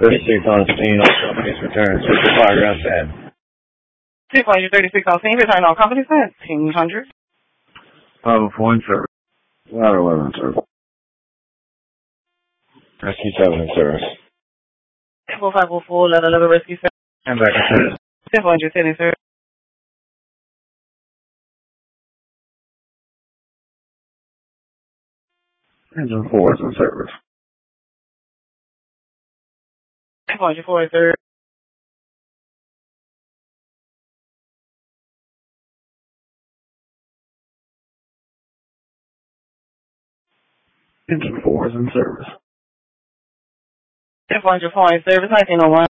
36 on scene, all companies return. Switch your fire ground 10. 236 on scene, return all companies 1000. 504 in service. Ladder 11 in service. Rescue 7 in service. 504, ladder 11, rescue 7. And back in service. 710 in service. Engine 4 is in service. 204 in service. Engine 4 is in service. 204 in service, 1901.